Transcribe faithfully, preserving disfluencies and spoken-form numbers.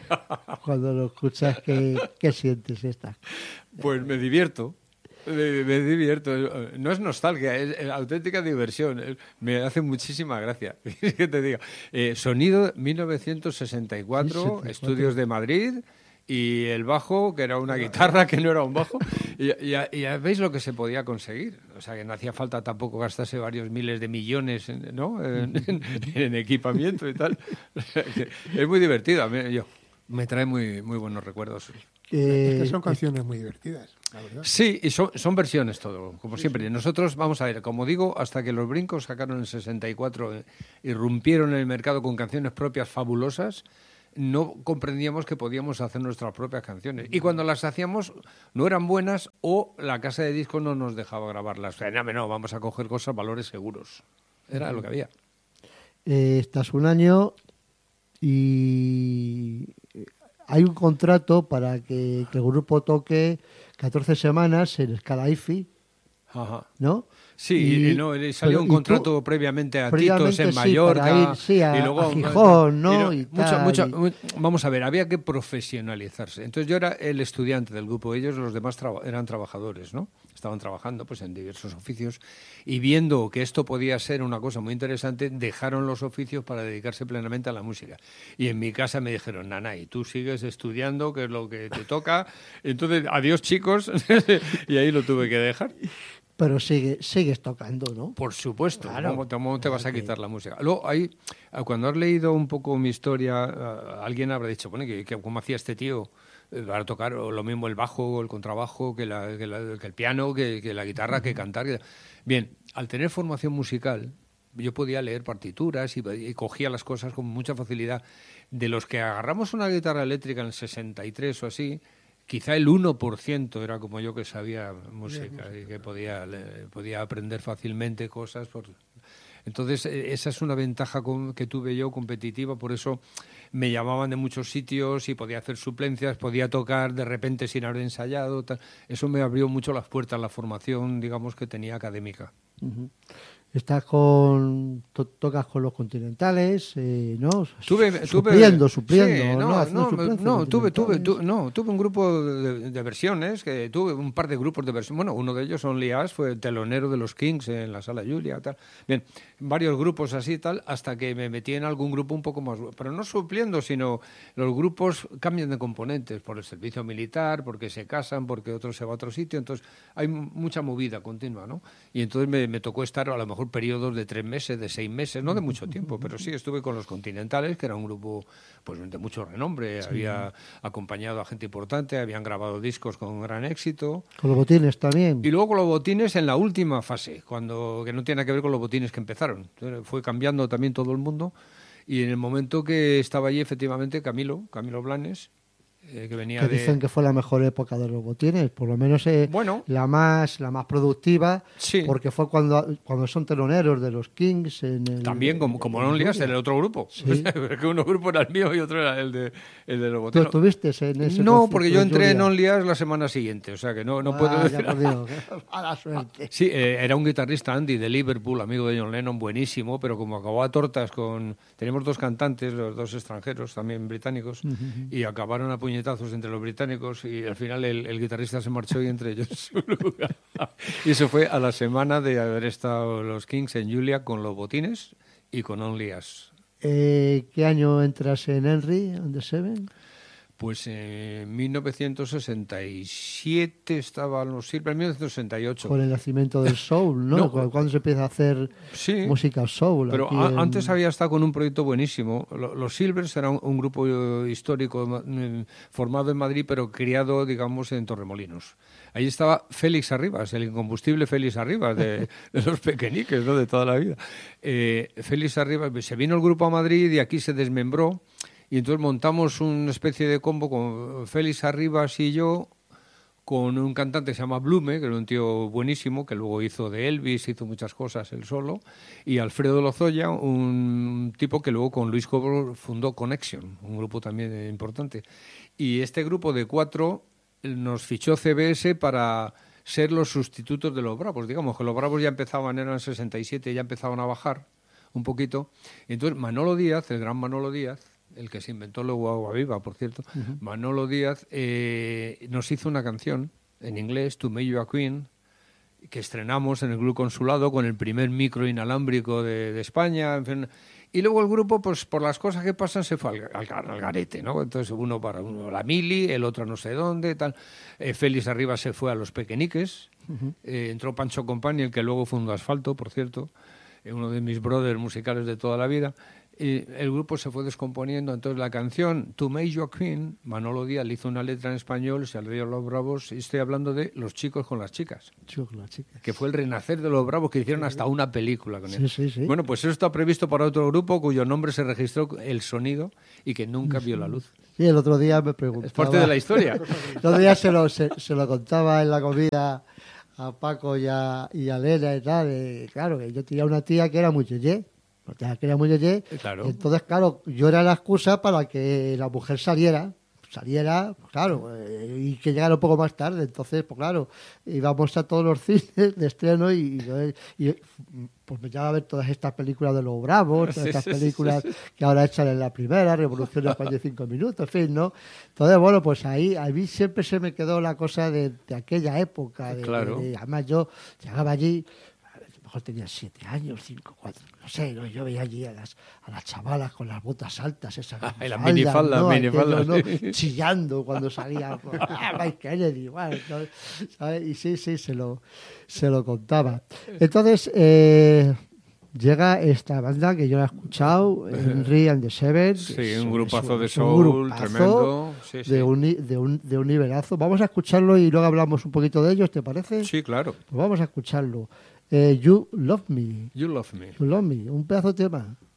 Cuando lo escuchas, ¿qué, qué sientes esta? Pues me divierto. Me, me divierto. No es nostalgia, es, es auténtica diversión. Me hace muchísima gracia. ¿Qué te digo? Eh, sonido mil novecientos sesenta y cuatro, Sí, setenta y cuatro. Estudios de Madrid, y el bajo, que era una guitarra, que no era un bajo. Y, y, y ya veis lo que se podía conseguir. O sea, que no hacía falta tampoco gastarse varios miles de millones, ¿no? en, en, en equipamiento y tal. O sea, que es muy divertido. A mí, yo, me trae muy, muy buenos recuerdos. Eh, es que son eh, canciones muy divertidas, la verdad. Sí, y son, son versiones todo, como siempre. Nosotros, vamos a ver, como digo, hasta que los Brincos sacaron en sesenta y cuatro, eh, irrumpieron en el mercado con canciones propias fabulosas, no comprendíamos que podíamos hacer nuestras propias canciones. Y cuando las hacíamos, no eran buenas o la casa de discos no nos dejaba grabarlas. O sea, no, no, vamos a coger cosas, valores seguros. Era lo que había. eh, estás un año y hay un contrato para que, que el grupo toque catorce semanas en Escala IFI, Ajá. ¿no? Sí, Y- y, no, y salió pero- un y tú- contrato previamente a previamente, Titos en sí, Mallorca. para ir, sí, a- y luego, a Gijón, ¿no? y no- Y mucho- tal, mucho- y- mu- vamos a ver, había que profesionalizarse. Entonces yo era el estudiante del grupo, ellos los demás traba- eran trabajadores, ¿no? Estaban trabajando pues en diversos oficios y viendo que esto podía ser una cosa muy interesante, dejaron los oficios para dedicarse plenamente a la música. Y en mi casa me dijeron, Nanay, tú sigues estudiando, que es lo que te toca. Entonces, adiós chicos, y ahí lo tuve que dejar. Pero sigue, sigues tocando, ¿no? Por supuesto, Claro. ¿cómo, cómo te vas a Porque- quitar la música? Luego, ahí, ah, cuando has leído un poco mi historia, ah, alguien habrá dicho, bueno, ¿qué, qué- ¿cómo hacía este tío eh, para tocar o lo mismo el bajo, el contrabajo, que, la- que la- que el piano, que, que la guitarra, que cantar? que- Bien, al tener formación musical, yo podía leer partituras y, y cogía las cosas con mucha facilidad. De los que agarramos una guitarra eléctrica en el sesenta y tres o así, quizá el uno por ciento era como yo, que sabía música y que podía, le- podía aprender fácilmente cosas. Por... Entonces, eh, esa es una ventaja con- que tuve yo competitiva, por eso me llamaban de muchos sitios y podía hacer suplencias, podía tocar de repente sin haber ensayado. Tal. Eso me abrió mucho las puertas, la formación, digamos, que tenía académica. Ujú. Estás con... to- tocas con los Continentales, eh, ¿no? Tuve, tuve, supliendo, supliendo, sí, ¿no? no, Haciendo no, suplencias no, tuve, tuve, continentales. tu- no, tuve un grupo de, de versiones, que tuve un par de grupos de versiones. Bueno, uno de ellos, Only Us, fue el telonero de los Kings en la Sala Julia, tal. Bien, varios grupos así, tal, hasta que me metí en algún grupo un poco más, pero no supliendo, sino los grupos cambian de componentes por el servicio militar, porque se casan, porque otro se va a otro sitio, entonces hay m- mucha movida continua, ¿no? Y entonces me, me tocó estar a lo mejor periodos de tres meses, de seis meses, no de mucho tiempo, pero sí estuve con los Continentales, que era un grupo pues de mucho renombre, había acompañado a gente importante, habían grabado discos con gran éxito. Con los botines también. Y luego con los botines en la última fase, cuando que no tiene nada que ver con los botines que empezaron. Entonces, fue cambiando también todo el mundo. Y en el momento que estaba allí, efectivamente, Camilo, Camilo Blanes, eh, que venía Que de... dicen que fue la mejor época de los botines, por lo menos eh, Bueno. la más la más productiva, Sí. porque fue cuando cuando son teloneros de los Kings en el, También, como, como en no lias, Julia. el otro grupo. Sí. Porque uno grupo era el mío y otro era el de, el de los ¿Tú botines. estuviste en ese No, concierto porque yo de entré en Julia? Only Us la semana siguiente, o sea que no, no Ah, puedo ya decir... por Dios, mala suerte. Sí, eh, era un guitarrista, Andy, de Liverpool, amigo de John Lennon, buenísimo, pero como acabó a tortas con... Teníamos dos cantantes, los dos extranjeros, también británicos, y acabaron a puñetazos entre los británicos y al final el, el guitarrista se marchó y entre ellos su lugar. Y eso fue a la semana de haber estado los Kings en Julia con los botines y con Only Us. Eh, ¿Qué año entras en Henry and the Seven? Pues en mil novecientos sesenta y siete estaban los Silver, en mil novecientos sesenta y ocho. Con el nacimiento del soul, ¿no? No. Cu- Cuando se empieza a hacer Sí. música soul. Pero aquí a- en- antes había estado con un proyecto buenísimo. Lo- Los Silvers era un, un grupo eh, histórico eh, formado en Madrid, pero criado, digamos, en Torremolinos. Ahí estaba Félix Arribas, el incombustible Félix Arribas de, de los pequeñiques, ¿no? De toda la vida. Eh, Félix Arribas, se vino el grupo a Madrid y aquí se desmembró. Y entonces montamos una especie de combo con Félix Arribas y yo, con un cantante que se llama Blume, que era un tío buenísimo, que luego hizo de Elvis, hizo muchas cosas él solo, y Alfredo Lozoya, un tipo que luego con Luis Cobo fundó Connection, un grupo también importante. Y este grupo de cuatro nos fichó C B S para ser los sustitutos de los Bravos. Digamos que los Bravos ya empezaban, eran en el sesenta y siete, ya empezaban a bajar un poquito. Y entonces Manolo Díaz, el gran Manolo Díaz, el que se inventó luego Agua Viva, por cierto, uh-huh. Manolo Díaz, eh, nos hizo una canción en inglés, To Make You a Queen, que estrenamos en el Club Consulado con el primer micro inalámbrico de, de España, en fin. Y luego el grupo, pues por las cosas que pasan, se fue al, al, al garete, ¿no? Entonces uno para uno a la Mili, el otro no sé dónde, tal. Eh, Félix Arribas se fue a Los Pequeñiques, uh-huh. eh, entró Pancho Company, el que luego fundó Asfalto, por cierto, eh, uno de mis brothers musicales de toda la vida. Y el grupo se fue descomponiendo. Entonces la canción To Make You a Queen, Manolo Díaz le hizo una letra en español, se dio a Los Bravos, y estoy hablando de Los chicos con las chicas, Chicos con las chicas, que fue el renacer de Los Bravos, que hicieron sí, hasta una película con él. Sí, sí, sí. Bueno, pues eso está previsto para otro grupo cuyo nombre se registró el sonido y que nunca vio la luz. Sí, el otro día me preguntaba... Es parte de la historia. El otro día se lo, se, se lo contaba en la comida a Paco y a, y a Elena y tal. Y claro, que yo tenía una tía que era muy yeye. Que era muy yeye. Claro. Entonces, claro, yo era la excusa para que la mujer saliera. Saliera, pues claro, eh, y que llegara un poco más tarde. Entonces, pues claro, íbamos a todos los cines de estreno y, y, y pues me llevaba a ver todas estas películas de los Bravos, todas sí, estas sí, películas sí, sí. que ahora echan en la primera, Revolución de España en cinco minutos, en fin, ¿no? Entonces, bueno, pues ahí a mí siempre se me quedó la cosa de, de aquella época. De, claro. de, de, además, yo llegaba allí... tenía siete años, cinco, cuatro, no sé, ¿no? Yo veía allí a las, a las chavalas con las botas altas, esas ah, faldas, la minifalda, ¿no? minifalda, Aquello, sí. ¿no? Chillando cuando salía ah, Mike Kennedy, bueno, ¿no? ¿sabes? Y sí, sí, se lo, se lo contaba. Entonces, eh, llega esta banda que yo la he escuchado, Henry and the Seven. Sí, un grupazo un, de soul, un grupazo tremendo. Sí, sí. De, un, de, un, de un nivelazo. Vamos a escucharlo y luego hablamos un poquito de ellos, ¿te parece? Sí, claro. Pues vamos a escucharlo. Eh, You Love Me. You Love Me. You Love Me, un pedazo de tema.